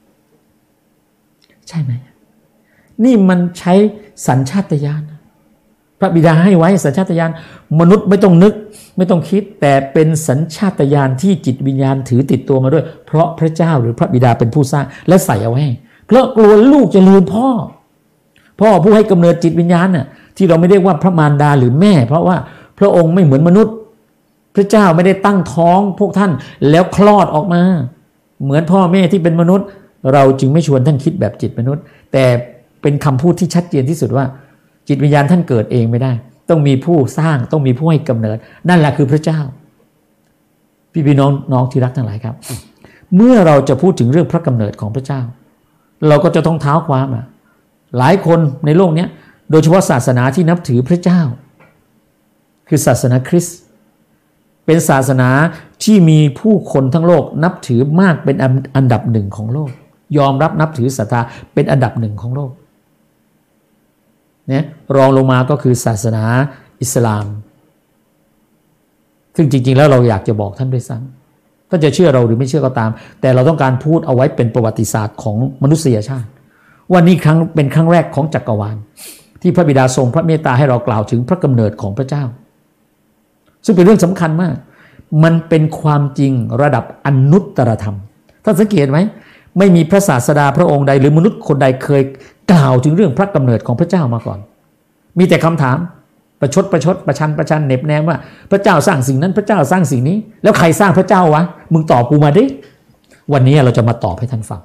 ใช่ไหมนี่มันใช้สัญชาตญาณพระบิดาให้ไว้สัญชาตญาณมนุษย์ไม่ต้องนึกไม่ต้องคิดแต่เป็นสัญชาตญาณที่จิตวิญญาณถือติดตัวมาด้วยเพราะพระเจ้าหรือพระบิดาเป็นผู้สร้างและใส่เอาไว้เพราะกลัวลูกจะลืมพ่อพ่อผู้ให้กำเนิดจิตวิญญาณน่ะที่เราไม่เรียกว่าพระมารดาหรือแม่เพราะว่าพระองค์ไม่เหมือนมนุษย์พระเจ้าไม่ได้ตั้งท้องพวกท่านแล้วคลอดออกมาเหมือนพ่อแม่ที่เป็นมนุษย์เราจึงไม่ชวนท่านคิดแบบจิตมนุษย์แต่เป็นคำพูดที่ชัดเจนที่สุดว่าจิตวิญญาณท่านเกิดเองไม่ได้ต้องมีผู้สร้างต้องมีผู้ให้กำเนิดนั่นแหละคือพระเจ้าพี่พี่น้องน้องที่รักทั้งหลายครับเมื่อเราจะพูดถึงเรื่องพระกำเนิดของพระเจ้าเราก็จะต้องเท้าความอ่ะหลายคนในโลกนี้โดยเฉพาะศาสนาที่นับถือพระเจ้าคือศาสนาคริสต์เป็นศาสนาที่มีผู้คนทั้งโลกนับถือมากเป็นอันดับหนึ่งของโลกยอมรับนับถือศรัทธาเป็นอันดับหนึ่งของโลกเนี่ยรองลงมาก็คือศาสนาอิสลามซึ่งจริงๆแล้วเราอยากจะบอกท่านด้วยซ้ำท่านจะเชื่อเราหรือไม่เชื่อก็ตามแต่เราต้องการพูดเอาไว้เป็นประวัติศาสตร์ของมนุษยชาติว่านี่ครั้งเป็นครั้งแรกของจักรวาลที่พระบิดาทรงพระเมตตาให้เรากล่าวถึงพระกำเนิดของพระเจ้าซึ่งเป็นเรื่องสำคัญมากมันเป็นความจริงระดับอนุตตรธรรมท่านสังเกตไหมไม่มีพระศาสดาพระองค์ใดหรือมนุษย์คนใดเคยกล่าวถึงเรื่องพระกำเนิดของพระเจ้ามาก่อนมีแต่คำถามประชดประชดประชันประชันเน็บแนมว่าพระเจ้าสร้างสิ่งนั้นพระเจ้าสร้างสิ่งนี้แล้วใครสร้างพระเจ้าวะมึงตอบกูมาดิวันนี้เราจะมาตอบให้ท่านฟัง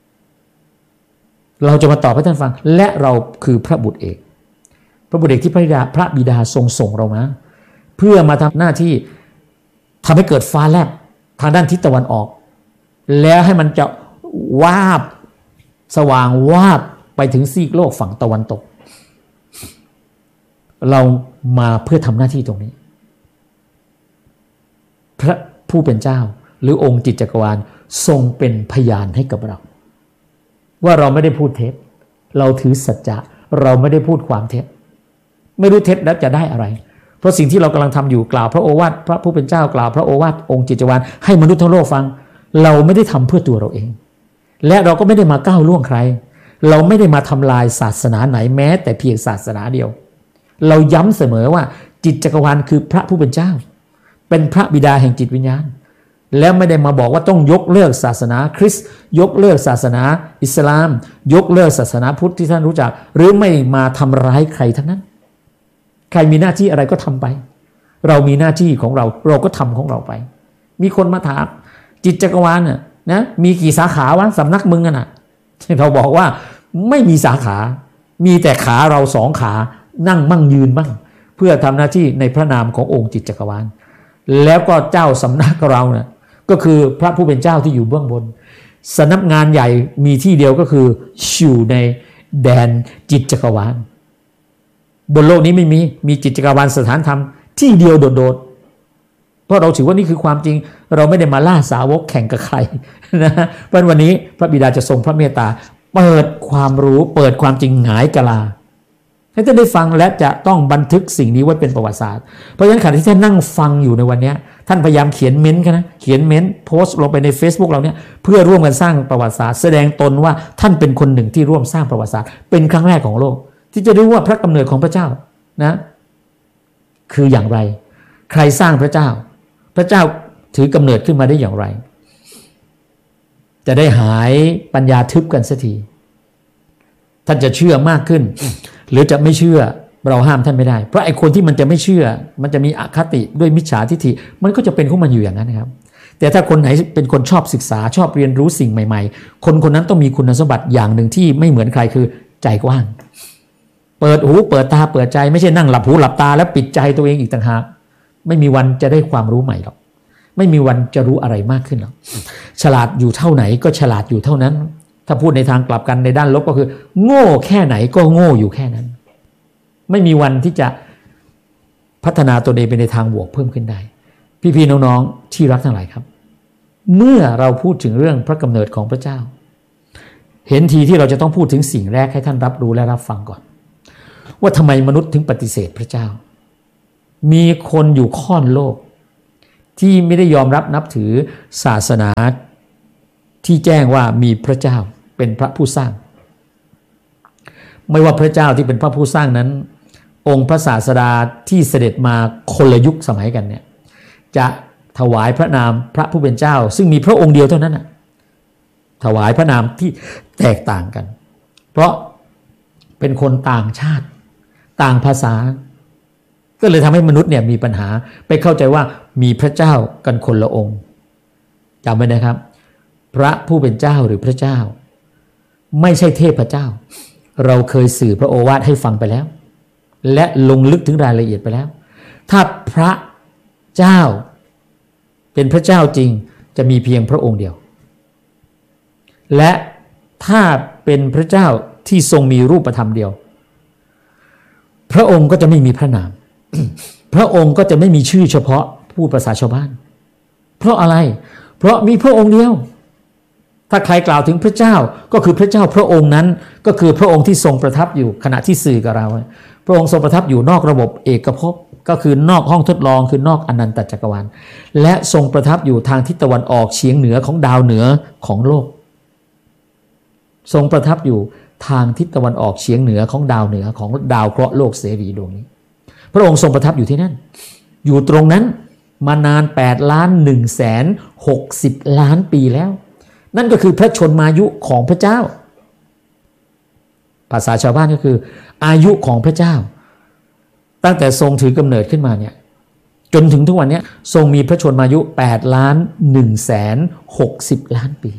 เราจะมาตอบให้ท่านฟังและเราคือพระบุตรเอกพระบุตรเอกที่พระบิดาพระบิดาทรงส่งเรามาเพื่อมาทำหน้าที่ทำให้เกิดฟ้าแลบทางด้านทิศตะวันออกแล้วให้มันจะวาบสว่างวาบไปถึงซีกโลกฝั่งตะวันตกเรามาเพื่อทำหน้าที่ตรงนี้พระผู้เป็นเจ้าหรือองค์จิตจักรวาลทรงเป็นพยานให้กับเราว่าเราไม่ได้พูดเท็จเราถือสัจจะเราไม่ได้พูดความเท็จไม่รู้เท็จแล้วจะได้อะไรเพราะสิ่งที่เรากำลังทำอยู่กล่าวพระโอวาทพระผู้เป็นเจ้ากล่าวพระโอวาทองค์จิตจักรวาลให้มนุษย์ทั้งโลกฟังเราไม่ได้ทำเพื่อตัวเราเองและเราก็ไม่ได้มาก้าวล่วงใครเราไม่ได้มาทำลายศาสนาไหนแม้แต่เพียงศาสนาเดียวเราย้ำเสมอว่าจิตจักรวาลคือพระผู้เป็นเจ้าเป็นพระบิดาแห่งจิตวิญญาณแล้วไม่ได้มาบอกว่าต้องยกเลิกศาสนาคริสต์ยกเลิกศาสนาอิสลามยกเลิกศาสนาพุทธที่ท่านรู้จักหรือไม่มาทำร้ายใครทั้งนั้นใครมีหน้าที่อะไรก็ทำไปเรามีหน้าที่ของเราเราก็ทำของเราไปมีคนมาถามจิตจักรวาลน่ะนะมีกี่สาขาวะสำนักมึงน่ะเราบอกว่าไม่มีสาขามีแต่ขาเราสองขานั่งมั่งยืนบ้างเพื่อทำหน้าที่ในพระนามขององค์จิตจักรวาลแล้วก็เจ้าสำนักเราเนี่ยก็คือพระผู้เป็นเจ้าที่อยู่เบื้องบนสำนักงานใหญ่มีที่เดียวก็คืออยู่ในแดนจิตจักรวาลบนโลกนี้ไม่มีมีจิตจักรวาลสถานธรรมที่เดียวโดดๆเพราะเราถือว่านี่คือความจริงเราไม่ได้มาล่าสาวกแข่งกับใครนะเพราะวันนี้พระบิดาจะทรงพระเมตตาเปิดความรู้เปิดความจริงหงายกะลาให้ท่านได้ฟังและจะต้องบันทึกสิ่งนี้ไว้เป็นประวัติศาสตร์เพราะฉะนั้นขณะที่ท่านนั่งฟังอยู่ในวันนี้ท่านพยายามเขียนเม้นต์นะเขียนเม้นต์โพสต์ลงไปใน Facebook เราเนี่ยเพื่อร่วมกันสร้างประวัติศาสตร์แสดงตนว่าท่านเป็นคนหนึ่งที่ร่วมสร้างประวัติศาสตร์เป็นครั้งแรกของโลกที่จะรู้ว่าพระกำเนิดของพระเจ้านะคืออย่างไรใครสร้างพระเจ้าพระเจ้าถือกำเนิดขึ้นมาได้อย่างไรจะได้หายปัญญาทึบกันสักทีท่านจะเชื่อมากขึ้นหรือจะไม่เชื่อเราห้ามท่านไม่ได้เพราะไอ้คนที่มันจะไม่เชื่อมันจะมีอคติด้วยมิจฉาทิฏฐิมันก็จะเป็นของมันอยู่อย่างนั้นนะครับแต่ถ้าคนไหนเป็นคนชอบศึกษาชอบเรียนรู้สิ่งใหม่ๆคนคนนั้นต้องมีคุณสมบัติอย่างหนึ่งที่ไม่เหมือนใครคือใจกว้างเปิดหูเปิดตาเปิดใจไม่ใช่นั่งหลับหูหลับตาแล้วปิดใจตัวเองอีกต่างหากไม่มีวันจะได้ความรู้ใหม่หรอกไม่มีวันจะรู้อะไรมากขึ้นหรอกฉลาดอยู่เท่าไหนก็ฉลาดอยู่เท่านั้นถ้าพูดในทางกลับกันในด้านลบก็คือโง่แค่ไหนก็โง่อยู่แค่นั้นไม่มีวันที่จะพัฒนาตัวเองไปในทางบวกเพิ่มขึ้นได้พี่ๆน้องๆที่รักทั้งหลายครับเมื่อเราพูดถึงเรื่องพระกำเนิดของพระเจ้าเห็นทีที่เราจะต้องพูดถึงสิ่งแรกให้ท่านรับรู้และรับฟังก่อนว่าทำไมมนุษย์ถึงปฏิเสธพระเจ้ามีคนอยู่ค่อนโลกที่ไม่ได้ยอมรับนับถือศาสนาที่แจ้งว่ามีพระเจ้าเป็นพระผู้สร้างไม่ว่าพระเจ้าที่เป็นพระผู้สร้างนั้นองค์พระศาสดาที่เสด็จมาคนละยุคสมัยกันเนี่ยจะถวายพระนามพระผู้เป็นเจ้าซึ่งมีพระองค์เดียวเท่านั้นนะถวายพระนามที่แตกต่างกันเพราะเป็นคนต่างชาติต่างภาษาก็เลยทำให้มนุษย์เนี่ยมีปัญหาไปเข้าใจว่ามีพระเจ้ากันคนละองค์จำไว้นะครับพระผู้เป็นเจ้าหรือพระเจ้าไม่ใช่เทพเจ้าเราเคยสื่อพระโอวาทให้ฟังไปแล้วและลงลึกถึงรายละเอียดไปแล้วถ้าพระเจ้าเป็นพระเจ้าจริงจะมีเพียงพระองค์เดียวและถ้าเป็นพระเจ้าที่ทรงมีรูปธรรมเดียวพระองค์ก็จะไม่มีพระนาม พระองค์ก็จะไม่มีชื่อเฉพาะพูดภาษาชาวบ้านเพราะอะไรเพราะมีพระองค์เดียวถ้าใครกล่าวถึงพระเจ้าก็คือพระเจ้าพระองค์นั้นก็คือพระองค์ที่ทรงประทับอยู่ขณะที่สื่อกับเราพระองค์ทรงประทับอยู่นอกระบบเอกภพก็คือนอกห้องทดลองคือนอกอนันตจักรวาลและทรงประทับอยู่ทางทิศตะวันออกเฉียงเหนือของดาวเหนือของโลกทรงประทับอยู่ทางทิศตะวันออกเฉียงเหนือของดาวเหนือของดาวเคราะห์โลกเสรีดวงนี้พระองค์ทรงประทับอยู่ที่นั่นอยู่ตรงนั้นมานานแปดล้านหนึ่งแสนหกสิบล้านปีแล้วนั่นก็คือพระชนมายุของพระเจ้าภาษาชาวบ้านก็คืออายุของพระเจ้าตั้งแต่ทรงถือกำเนิดขึ้นมาเนี่ยจนถึงทุกวันนี้ทรงมีพระชนมายุแปดล้านหนึ่งแสนหกสิบล้านปี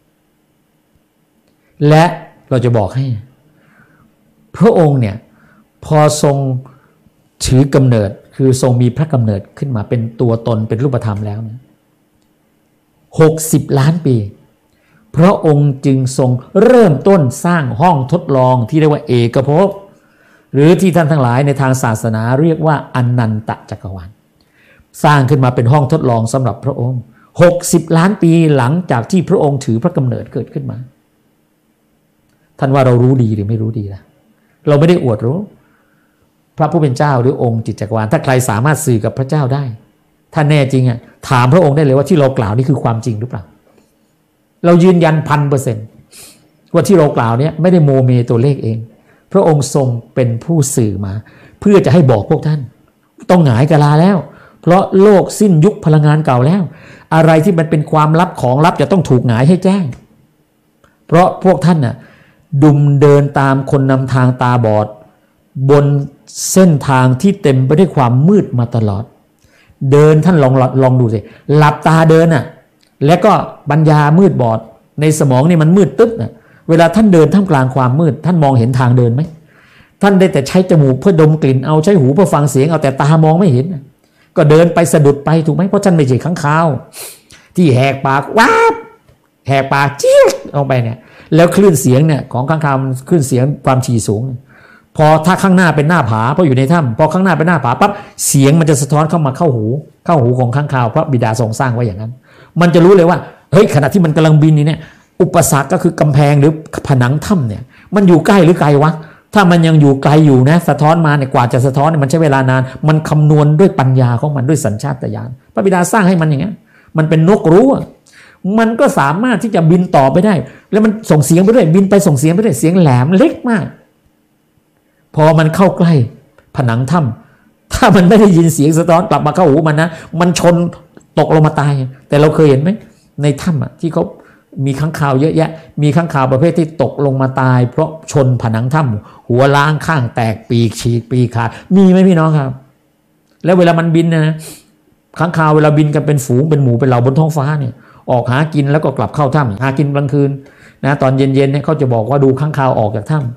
และเราจะบอกให้พระองค์เนี่ยพอทรงถือกำเนิดคือทรงมีพระกำเนิดขึ้นมาเป็นตัวตนเป็นรูปธรรมแล้วเนี่ยหกสิบล้านปีพระองค์จึงทรงเริ่มต้นสร้างห้องทดลองที่เรียกว่าเอกภพหรือที่ท่านทั้งหลายในทางศาสนาเรียกว่าอนันตจักรวาลสร้างขึ้นมาเป็นห้องทดลองสำหรับพระองค์หกสิบล้านปีหลังจากที่พระองค์ถือพระกำเนิดเกิดขึ้นมาท่านว่าเรารู้ดีหรือไม่รู้ดีล่ะเราไม่ได้อวดรู้พระผู้เป็นเจ้าหรือองค์จิตจักรวาลถ้าใครสามารถสื่อกับพระเจ้าได้ถ้าแน่จริงอ่ะถามพระองค์ได้เลยว่าที่เรากล่าวนี่คือความจริงหรือเปล่าเรายืนยันพันเปอร์เซ็นต์ว่าที่เรากล่าวเนี่ยไม่ได้โมเมตัวเลขเองพระองค์ทรงเป็นผู้สื่อมาเพื่อจะให้บอกพวกท่านต้องหงายกะลาแล้วเพราะโลกสิ้นยุคพลังงานเก่าแล้วอะไรที่มันเป็นความลับของลับจะต้องถูกหงายให้แจ้งเพราะพวกท่านน่ะดุมเดินตามคนนำทางตาบอดบนเส้นทางที่เต็มไปด้วยความมืดมาตลอดเดินท่านลองลองดูสิหลับตาเดินน่ะแล้วก็ปัญญามืดบอดในสมองนี่มันมืดตึ๊บน่ะเวลาท่านเดินท่ามกลางความมืดท่านมองเห็นทางเดินไหมท่านได้แต่ใช้จมูกเพื่อดมกลิ่นเอาใช้หูเพื่อฟังเสียงเอาแต่ตามองไม่เห็นก็เดินไปสะดุดไปถูกไหมเพราะท่านไม่ใช่ข้างคาวที่แหกปากว้าบแหกปากเจี๊ยบออกไปเนี่ยแล้วคลื่นเสียงเนี่ยของข้างคาวมันคลื่นเสียงความถี่สูงพอถ้าข้างหน้าเป็นหน้าผาเพราะอยู่ในถ้ำพอข้างหน้าเป็นหน้าผาปั๊บเสียงมันจะสะท้อนเข้ามาเข้าหูเข้าหูของข้างคาวเพราะบิดาทรงสร้างไว้อย่างนั้นมันจะรู้เลยว่าเฮ้ยขณะที่มันกำลังบินนี่เนี่ยอุปสรรคก็คือกำแพงหรือผนังถ้ำเนี่ยมันอยู่ใกล้หรือไกลวะถ้ามันยังอยู่ไกลอยู่นะสะท้อนมาเนี่ยกว่าจะสะท้อนมันใช้เวลานานมันคำนวณด้วยปัญญาของมันด้วยสัญชาตญาณพระบิดาสร้างให้มันอย่างเงี้ยมันเป็นนกรู้มันก็สามารถที่จะบินต่อไปได้แล้วมันส่งเสียงไปด้วยบินไปส่งเสียงไปด้วยเสียงแหลมเล็กมากพอมันเข้าใกล้ผนังถ้ำถ้ามันไม่ได้ยินเสียงสะท้อนกลับมาเข้าหูมันนะมันชนตกลงมาตายแต่เราเคยเห็นไหมในถ้ำอ่ะที่เขามีค้างคาวเยอะแยะมีค้างคาวประเภทที่ตกลงมาตายเพราะชนผนังถ้ำหัวล้างข้างแตกปีกฉีกปีกขาดมีไหมพี่น้องครับแล้วเวลามันบินนะค้างคาวเวลาบินกันเป็นฝูงเป็นหมู่เป็นเหล่าบนท้องฟ้าเนี่ยออกหากินแล้วก็กลับเข้าถ้ำหากินกลางคืนนะตอนเย็นๆเนี่ยเขาจะบอกว่าดูค้างคาวออกจากถ้ำ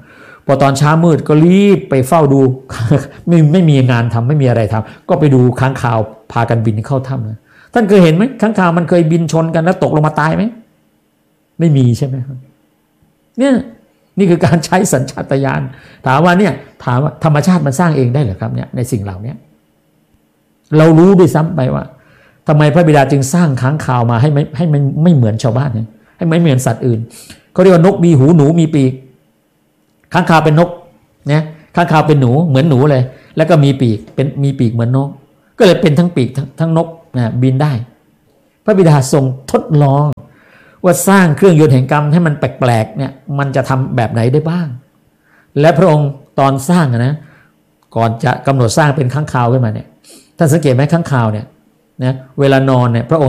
พอตอนเช้ามืดก็รีบไปเฝ้าดู ไม่ไม่มีงานทำไม่มีอะไรทำก็ไปดูค้างคาวพากันบินเข้าถ้ำนะท่านเคยเห็นไหมค้างคาวมันเคยบินชนกันแล้วตกลงมาตายไหมไม่มีใช่ไหมครับเนี่ยนี่คือการใช้สัญชาตญาณถามว่าเนี่ยถามว่าธรรมชาติมันสร้างเองได้เหรอครับเนี่ยในสิ่งเหล่านี้เรารู้ด้วยซ้ำไปว่าทำไมพระบิดาจึงสร้างค้างคาวมาให้ไม่ให้มันไม่เหมือนชาวบ้านเนี่ยให้ไม่เหมือนสัตว์อื่นเขาเรียกว่านกมีหูหนูมีปีกค้างคาวเป็นนกเนี่ยค้างคาวเป็นหนูเหมือนหนูเลยแล้วก็มีปีกเป็นมีปีกเหมือนนกก็เลยเป็นทั้งปีกทั้งทั้งนกนะบินได้พระบิดาทรงทดลองว่าสร้างเครื่องยนต์แห่งกรรมให้มันแปลกๆเนี่ยมันจะทำแบบไหนได้บ้างและพระองค์ตอนสร้างนะก่อนจะกำหนดสร้างเป็นค้างคาวขึ้นมาเนี่ยท่านสังเกตไหมค้างคาวเนี่ยนะเวลานอนเนี่ยพระองค์